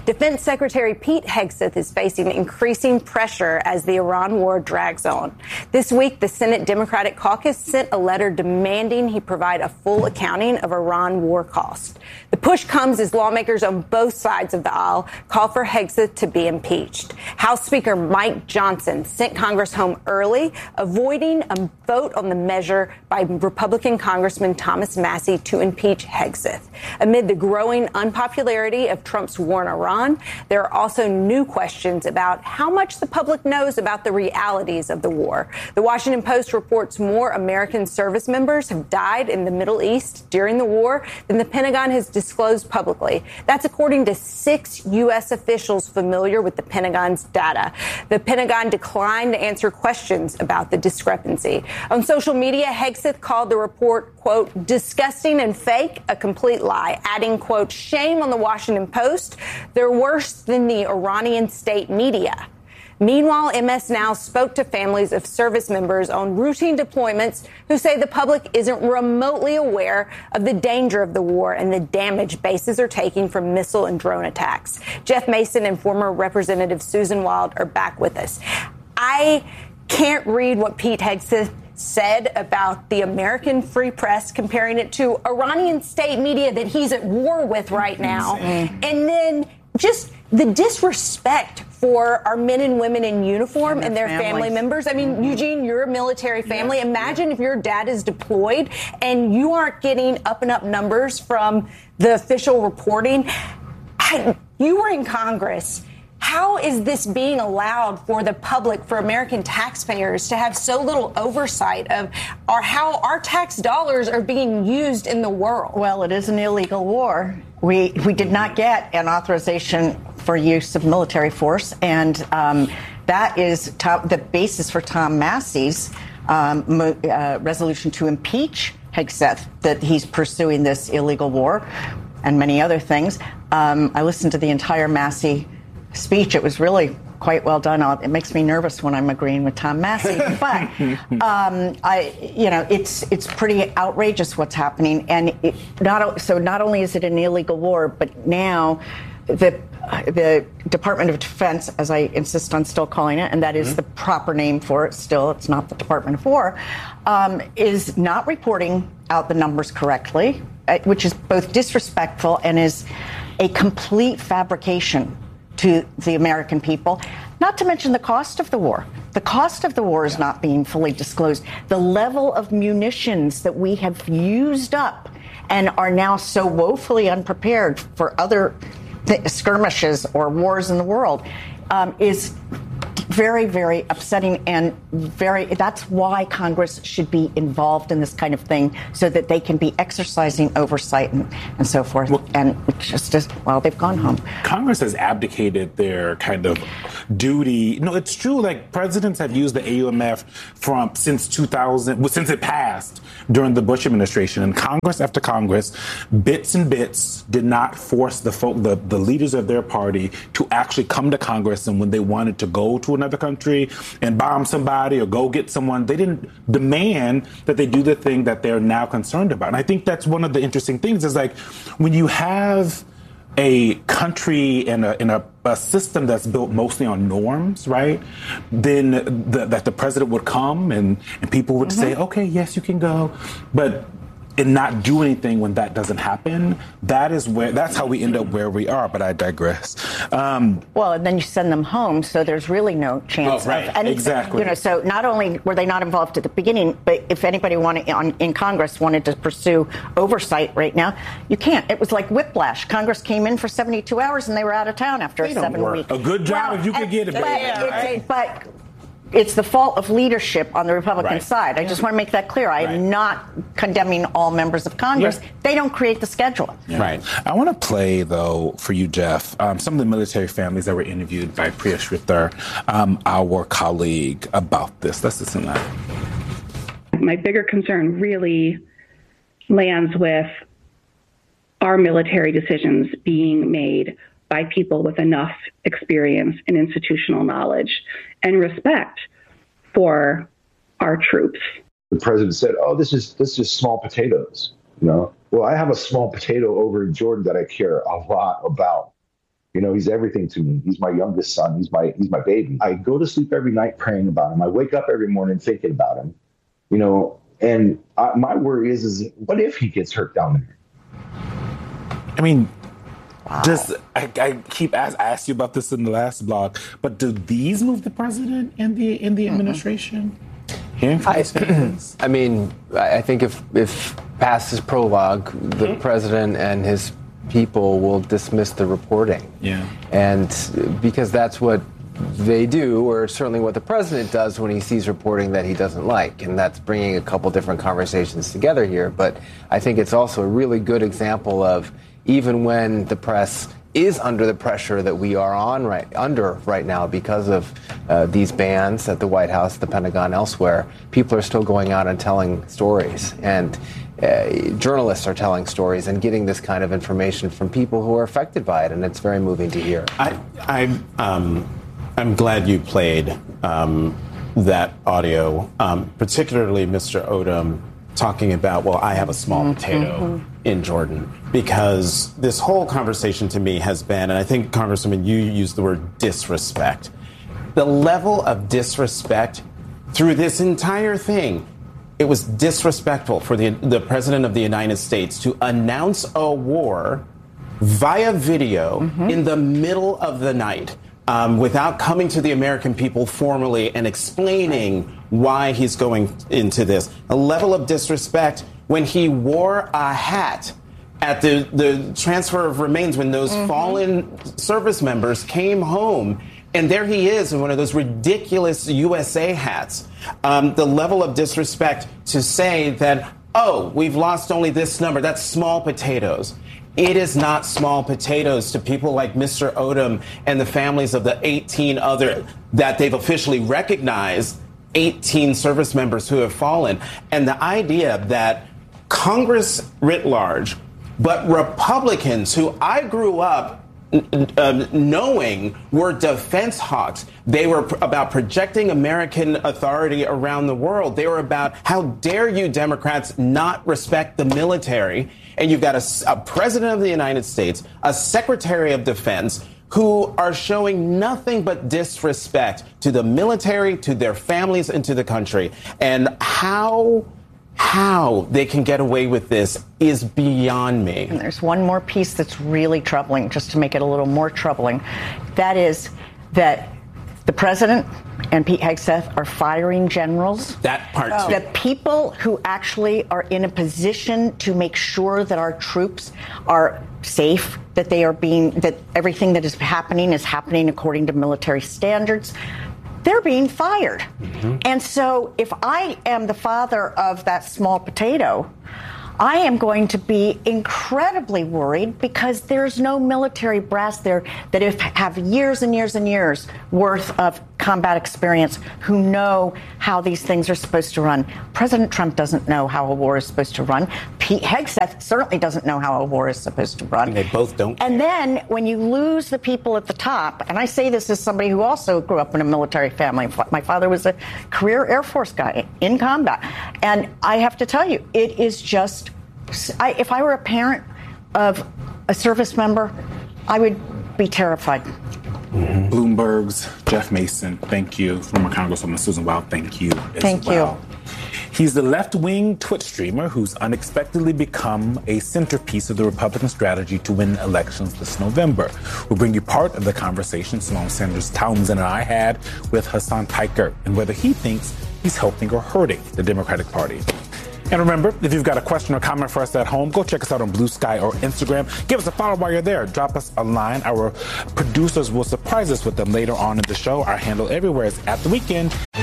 Defense Secretary Pete Hegseth is facing increasing pressure as the Iran war drags on. This week, the Senate Democratic caucus sent a letter demanding he provide a full accounting of Iran war costs. The push comes as lawmakers on both sides of the aisle call for Hegseth to be impeached. House Speaker Mike Johnson sent Congress home early, avoiding a vote on the measure by Republican Congressman Thomas Massie to impeach Hegseth. Amid the growing unpopularity of Trump's war in Iran, there are also new questions about how much the public knows about the realities of the war. The Washington Post reports more American service members have died in the Middle East during the war than the Pentagon has disclosed publicly. That's according to 6 U.S. officials familiar with the Pentagon's data. The Pentagon declined to answer questions about the discrepancy. On social media, Hegseth called the report, quote, disgusting and fake, a complete lie, adding, quote, shame on the Washington Post. They're worse than the Iranian state media. Meanwhile, MS Now spoke to families of service members on routine deployments who say the public isn't remotely aware of the danger of the war and the damage bases are taking from missile and drone attacks. Jeff Mason and former Representative Susan Wild are back with us. I can't read what Pete Hegseth said about the American free press, comparing it to Iranian state media that he's at war with right now. And then just the disrespect for our men and women in uniform and their family members. I mean, Eugene, you're a military family. Imagine if your dad is deployed and you aren't getting up and up numbers from the official reporting. You were in Congress. How is this being allowed for the public, for American taxpayers, to have so little oversight of how our tax dollars are being used in the world? Well, it is an illegal war. We did not get an authorization for use of military force, and that is the basis for Tom Massie's resolution to impeach Hegseth, that he's pursuing this illegal war and many other things. I listened to the entire Massie speech. It was really quite well done. It makes me nervous when I'm agreeing with Tom Massie, but it's pretty outrageous what's happening. And not only is it an illegal war, but now the Department of Defense, as I insist on still calling it, and that is the proper name for it. Still, it's not the Department of War, is not reporting out the numbers correctly, which is both disrespectful and is a complete fabrication to the American people, not to mention the cost of the war. The cost of the war is not being fully disclosed. The level of munitions that we have used up and are now so woefully unprepared for other skirmishes or wars in the world is very, very upsetting, and that's why Congress should be involved in this kind of thing, so that they can be exercising oversight and so forth. Well, and they've gone home. Congress has abdicated their kind of duty. No, it's true. Like, presidents have used the AUMF since 2000, since it passed during the Bush administration, and Congress after Congress, bits and bits, did not force the leaders of their party to actually come to Congress, and when they wanted to go to another country and bomb somebody or go get someone, they didn't demand that they do the thing that they're now concerned about. And I think that's one of the interesting things is, like, when you have a country and a system that's built mostly on norms, right? Then that the president would come and people would say, okay, yes, you can go. But and not do anything when that doesn't happen, that's how we end up where we are. But I digress. Well, and then you send them home, so there's really no chance of anything. Exactly. So not only were they not involved at the beginning, but if anybody in Congress wanted to pursue oversight right now, you can't. It was like whiplash. Congress came in for 72 hours and they were out of town after 7 weeks. A good job if you could get it. But it's the fault of leadership on the Republican side. I just want to make that clear. I am not condemning all members of Congress. Yeah. They don't create the schedule. Yeah. Right. I want to play, though, for you, Jeff, some of the military families that were interviewed by Priya Sridhar, our colleague, about this. Let's listen to that. My bigger concern really lands with our military decisions being made by people with enough experience and institutional knowledge and respect for our troops. The president said, "Oh, this is small potatoes." Well, I have a small potato over in Jordan that I care a lot about. You know, he's everything to me. He's my youngest son. He's my baby. I go to sleep every night praying about him. I wake up every morning thinking about him, you know, and my worry is what if he gets hurt down there? I mean, I keep asked you about this in the last blog, but do these move the president and the administration? I mean, I think if past his prologue, the president and his people will dismiss the reporting. Yeah. And because that's what they do, or certainly what the president does when he sees reporting that he doesn't like. And that's bringing a couple different conversations together here. But I think it's also a really good example of even when the press is under the pressure that we are under right now because of these bans at the White House, the Pentagon, elsewhere, people are still going out and telling stories. And journalists are telling stories and getting this kind of information from people who are affected by it, and it's very moving to hear. I'm glad you played that audio, particularly Mr. Odom talking about, well, I have a small potato in Jordan, because this whole conversation to me has been, and I think, Congresswoman, you used the word disrespect. The level of disrespect through this entire thing. It was disrespectful for the President of the United States to announce a war via video in the middle of the night without coming to the American people formally and explaining why he's going into this. A level of disrespect when he wore a hat at the transfer of remains when those fallen service members came home. And there he is in one of those ridiculous USA hats. The level of disrespect to say that, oh, we've lost only this number. That's small potatoes. It is not small potatoes to people like Mr. Odom and the families of the 18 other that they've officially recognized, 18 service members who have fallen. And the idea that Congress writ large, but Republicans who I grew up knowing were defense hawks. They were about projecting American authority around the world. They were about, how dare you Democrats not respect the military? And you've got a president of the United States, a secretary of defense, who are showing nothing but disrespect to the military, to their families, and to the country. And how they can get away with this is beyond me. And there's one more piece that's really troubling, just to make it a little more troubling. That is that the president and Pete Hegseth are firing generals. That part too. The people who actually are in a position to make sure that our troops are safe, that that everything that is happening according to military standards. They're being fired. And so if I am the father of that small potato, I am going to be incredibly worried because there's no military brass there that have years and years and years worth of combat experience who know how these things are supposed to run. President Trump doesn't know how a war is supposed to run. Pete Hegseth certainly doesn't know how a war is supposed to run. And they both don't. And then when you lose the people at the top, and I say this as somebody who also grew up in a military family. My father was a career Air Force guy in combat. And I have to tell you, it is just, if I were a parent of a service member, I would be terrified. Bloomberg's Jeff Mason, thank you. Former Congresswoman Susan Wild, thank you as well. He's the left-wing Twitch streamer who's unexpectedly become a centerpiece of the Republican strategy to win elections this November. We'll bring you part of the conversation Simone Sanders-Townsend and I had with Hassan Piker and whether he thinks he's helping or hurting the Democratic Party. And remember, if you've got a question or comment for us at home, go check us out on Blue Sky or Instagram. Give us a follow while you're there. Drop us a line. Our producers will surprise us with them later on in the show. Our handle everywhere is @TheWeekend.